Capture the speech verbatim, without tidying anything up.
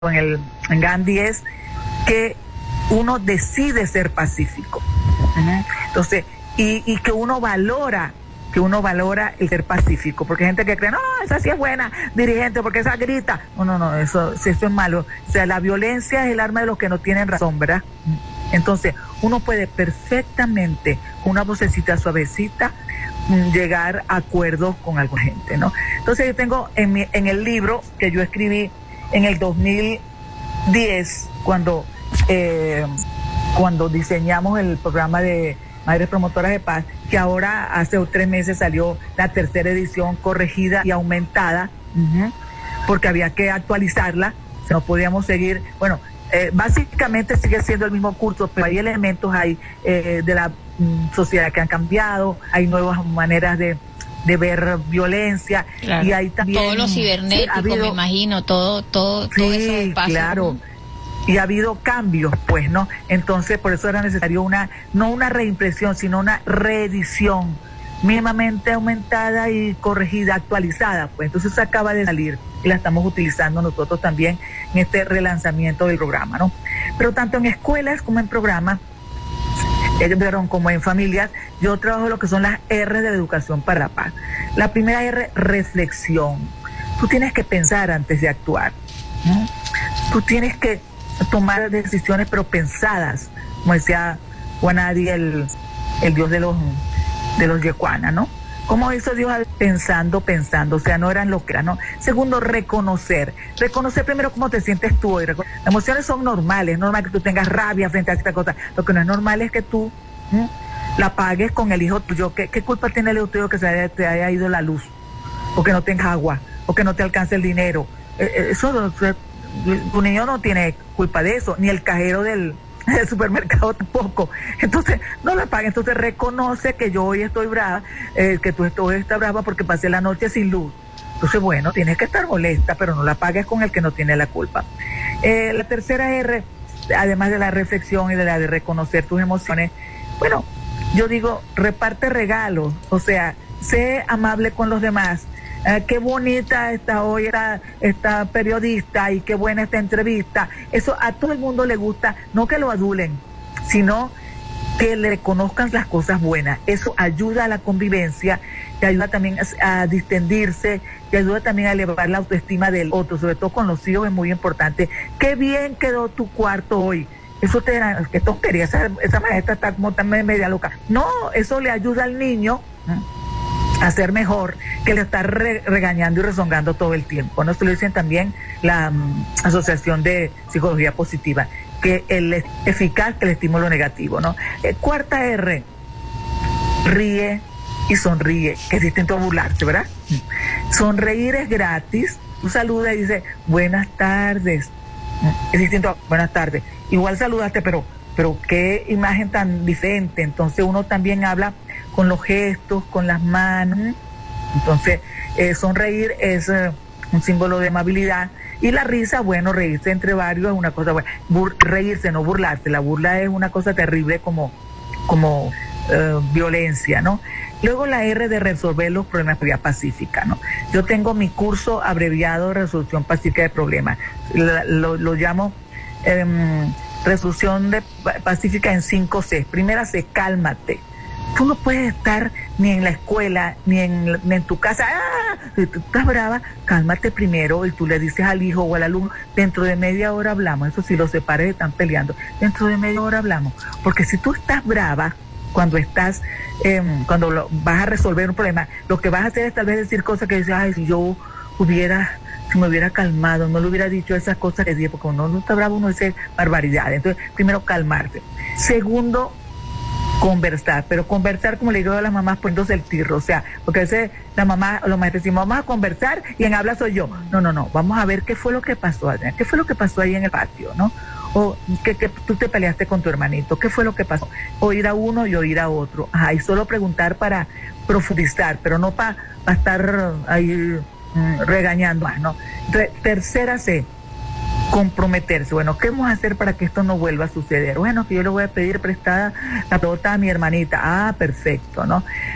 en el en Gandhi es que uno decide ser pacífico. Uh-huh. Entonces, y, y que uno valora, que uno valora el ser pacífico, porque hay gente que cree, no, esa sí es buena dirigente, porque esa grita. No, no, no, eso, eso es malo. O sea, la violencia es el arma de los que no tienen razón, ¿verdad? Entonces, uno puede perfectamente, con una vocecita suavecita, llegar a acuerdos con alguna gente, ¿no? Entonces, yo tengo en, mi, en el libro que yo escribí en el dos mil diez, cuando, eh, cuando diseñamos el programa de Madres Promotoras de Paz, que ahora hace tres meses salió la tercera edición corregida y aumentada, uh-huh, porque había que actualizarla, no podíamos seguir, bueno, eh, básicamente sigue siendo el mismo curso, pero hay elementos ahí eh, de la mm, sociedad que han cambiado, hay nuevas maneras de de ver violencia, claro. Y hay también todo lo cibernético, sí, habido, me imagino, todo, todo, sí, todo eso pasa. Claro. Y ha habido cambios, pues, ¿no? Entonces, por eso era necesario una, no una reimpresión, sino una reedición mínimamente aumentada y corregida, actualizada, pues. Entonces acaba de salir y la estamos utilizando nosotros también en este relanzamiento del programa, ¿no? Pero tanto en escuelas como en programas, ellos vieron como en familias, yo trabajo lo que son las R de la educación para la paz. La primera R, reflexión. Tú tienes que pensar antes de actuar, ¿no? Tú tienes que tomar decisiones pero pensadas, como decía Wanadi, el, el dios de los de los Yecuana, ¿no? ¿Cómo hizo Dios pensando, pensando? O sea, no eran lo que eran, ¿no? Segundo, reconocer. Reconocer primero cómo te sientes tú hoy. Las emociones son normales, es normal que tú tengas rabia frente a esta cosa. Lo que no es normal es que tú ¿eh? la pagues con el hijo tuyo. ¿Qué, qué culpa tiene el hijo tuyo que se haya, te haya ido la luz? O que no tengas agua, o que no te alcance el dinero. Eh, eso, tu niño no tiene culpa de eso, ni el cajero del... el supermercado tampoco. Entonces no la paga. Entonces reconoce que yo hoy estoy brava, eh, que tú hoy estás brava porque pasé la noche sin luz. Entonces, bueno, tienes que estar molesta, pero no la pagues con el que no tiene la culpa. Eh, la tercera R, además de la reflexión y de la de reconocer tus emociones, bueno, yo digo, reparte regalos, o sea, sé amable con los demás. Eh, qué bonita está hoy esta, esta periodista y qué buena esta entrevista. Eso a todo el mundo le gusta, no que lo adulen, sino que le reconozcan las cosas buenas. Eso ayuda a la convivencia, te ayuda también a, a distendirse, te ayuda también a elevar la autoestima del otro, sobre todo con los hijos es muy importante. Qué bien quedó tu cuarto hoy. Eso te da, qué tontería, esa, esa maestra está como también media loca. No, eso le ayuda al niño ¿eh? a ser mejor que le está re, regañando y rezongando todo el tiempo. ¿No? Esto lo dicen también la um, Asociación de Psicología Positiva, que el es eficaz que el estímulo negativo, ¿no? Eh, cuarta R, ríe y sonríe, que es distinto a burlarse, ¿verdad? Sonreír es gratis, tú saludas y dices, buenas tardes, es distinto a buenas tardes, igual saludaste, pero, pero qué imagen tan diferente. Entonces uno también habla con los gestos, con las manos. Entonces, eh, sonreír es eh, un símbolo de amabilidad. Y la risa, bueno, reírse entre varios es una cosa buena. Bur reírse, no burlarse. La burla es una cosa terrible como, como eh, violencia, ¿no? Luego la R de resolver los problemas de vía pacífica, ¿no? Yo tengo mi curso abreviado de resolución pacífica de problemas. Lo, lo, lo llamo eh, resolución de, pacífica en cinco C. Primera C, cálmate. Tú no puedes estar ni en la escuela, ni en, ni en tu casa. ¡Ah! Si tú estás brava, cálmate primero y tú le dices al hijo o al alumno, dentro de media hora hablamos. Eso sí, los separes están peleando. Dentro de media hora hablamos. Porque si tú estás brava, cuando estás, eh, cuando lo, vas a resolver un problema, lo que vas a hacer es tal vez decir cosas que dices, ay, si yo hubiera, si me hubiera calmado, no le hubiera dicho esas cosas que dije, porque cuando uno está bravo uno dice barbaridades. Entonces, primero, calmarte. Segundo, conversar, pero conversar, como le digo a las mamás, poniéndose el tirro, o sea, porque a veces la mamá, los maestros decimos, vamos a conversar y en habla soy yo. No, no, no, vamos a ver qué fue lo que pasó, qué fue lo que pasó ahí en el patio, ¿no? O que, que tú te peleaste con tu hermanito, ¿qué fue lo que pasó? Oír a uno y oír a otro. Ajá, y solo preguntar para profundizar, pero no para pa estar ahí mmm, regañando más, ¿no? Entonces, tercera C, comprometerse. Bueno, ¿qué vamos a hacer para que esto no vuelva a suceder? Bueno, que yo le voy a pedir prestada la pelota a mi hermanita. Ah, perfecto, ¿no?